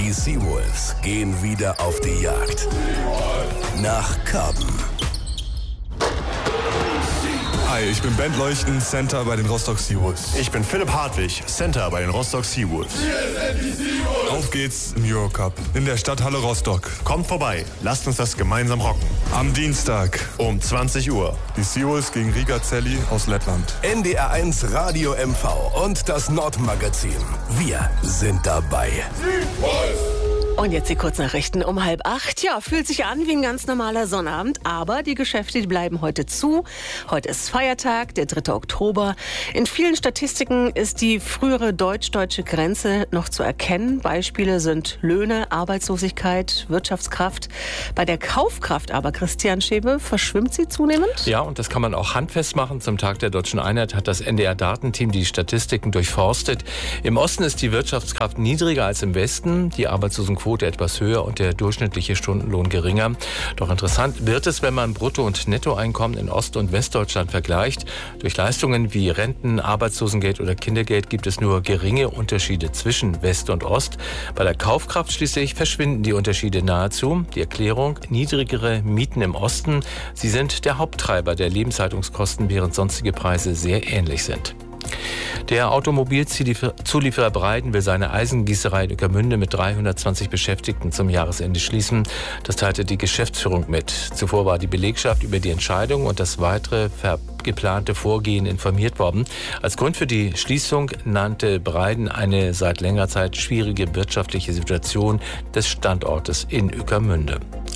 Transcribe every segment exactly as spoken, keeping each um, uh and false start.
Die Seawolves gehen wieder auf die Jagd. Nach Karben. Hi, ich bin Bent Leuchten, Center bei den Rostock Seawolves. Ich bin Philipp Hartwig, Center bei den Rostock Seawolves. Auf geht's im Eurocup in der Stadthalle Rostock. Kommt vorbei, lasst uns das gemeinsam rocken. Am Dienstag um zwanzig Uhr. Die Seawolves gegen Riga Celli aus Lettland. N D R eins Radio M V und das Nordmagazin. Wir sind dabei. Und jetzt die Kurznachrichten um halb acht. Ja, fühlt sich an wie ein ganz normaler Sonnabend, aber die Geschäfte die bleiben heute zu. Heute ist Feiertag, der dritte Oktober. In vielen Statistiken ist die frühere deutsch-deutsche Grenze noch zu erkennen. Beispiele sind Löhne, Arbeitslosigkeit, Wirtschaftskraft. Bei der Kaufkraft aber, Christian Schäbe, verschwimmt sie zunehmend? Ja, und das kann man auch handfest machen. Zum Tag der Deutschen Einheit hat das N D R-Datenteam die Statistiken durchforstet. Im Osten ist die Wirtschaftskraft niedriger als im Westen. Die Arbeitslosenquote etwas höher und der durchschnittliche Stundenlohn geringer. Doch interessant wird es, wenn man Brutto- und Nettoeinkommen in Ost- und Westdeutschland vergleicht. Durch Leistungen wie Renten, Arbeitslosengeld oder Kindergeld gibt es nur geringe Unterschiede zwischen West und Ost. Bei der Kaufkraft schließlich verschwinden die Unterschiede nahezu. Die Erklärung: niedrigere Mieten im Osten. Sie sind der Haupttreiber der Lebenshaltungskosten, während sonstige Preise sehr ähnlich sind. Der Automobilzulieferer Breiden will seine Eisengießerei in Ueckermünde mit dreihundertzwanzig Beschäftigten zum Jahresende schließen. Das teilte die Geschäftsführung mit. Zuvor war die Belegschaft über die Entscheidung und das weitere geplante Vorgehen informiert worden. Als Grund für die Schließung nannte Breiden eine seit längerer Zeit schwierige wirtschaftliche Situation des Standortes in Ueckermünde.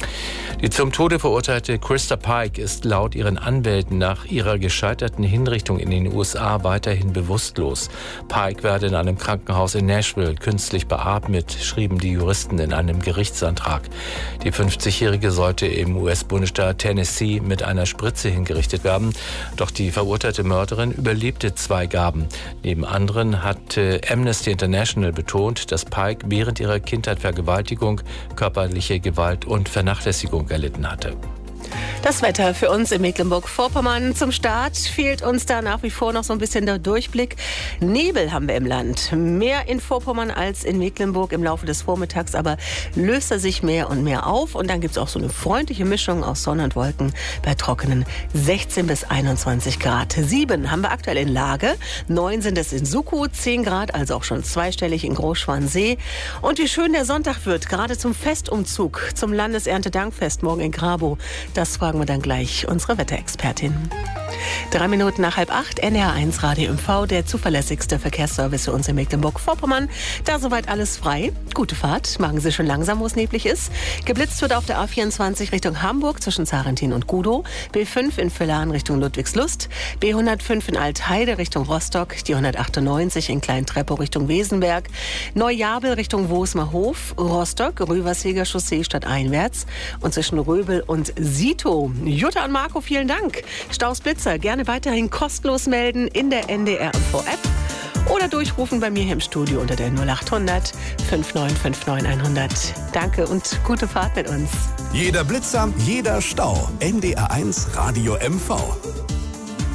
Die zum Tode verurteilte Krista Pike ist laut ihren Anwälten nach ihrer gescheiterten Hinrichtung in den U S A weiterhin bewusstlos. Pike werde in einem Krankenhaus in Nashville künstlich beatmet, schrieben die Juristen in einem Gerichtsantrag. Die fünfzigjährige sollte im U S-Bundesstaat Tennessee mit einer Spritze hingerichtet werden. Doch die verurteilte Mörderin überlebte zwei Gaben. Neben anderen hatte Amnesty International betont, dass Pike während ihrer Kindheit Vergewaltigung, körperliche Gewalt und Vernachlässigung erlitten hatte. Das Wetter für uns in Mecklenburg-Vorpommern. Zum Start fehlt uns da nach wie vor noch so ein bisschen der Durchblick. Nebel haben wir im Land. Mehr in Vorpommern als in Mecklenburg im Laufe des Vormittags, aber löst er sich mehr und mehr auf. Und dann gibt es auch so eine freundliche Mischung aus Sonne und Wolken bei trockenen sechzehn bis einundzwanzig Grad. sieben haben wir aktuell in Lage, neun sind es in Suckow, zehn Grad, also auch schon zweistellig in Großschwansee. Und wie schön der Sonntag wird, gerade zum Festumzug, zum Landeserntedankfest morgen in Grabow. Das fragen wir dann gleich unsere Wetterexpertin. Drei Minuten nach halb acht, N D R eins Radio M V, der zuverlässigste Verkehrsservice für uns in Mecklenburg-Vorpommern. Da soweit alles frei. Gute Fahrt. Machen Sie schon langsam, wo es neblig ist. Geblitzt wird auf der A vierundzwanzig Richtung Hamburg zwischen Zarentin und Gudow. B fünf in Villaren Richtung Ludwigslust. B hundertfünf in Altheide Richtung Rostock. Die hundertachtundneunzig in Klein-Treppow Richtung Wesenberg. Neujabel Richtung Wosmerhof. Rostock, Röverseger Chaussee stadteinwärts. Und zwischen Röbel und Sito. Jutta und Marco, vielen Dank. Staus, Blitzer, gerne weiterhin kostenlos melden in der N D R M V-App oder durchrufen bei mir hier im Studio unter der null acht hundert neunundfünfzig neunundfünfzig hundert. Danke und gute Fahrt mit uns. Jeder Blitzer, jeder Stau. N D R eins Radio M V.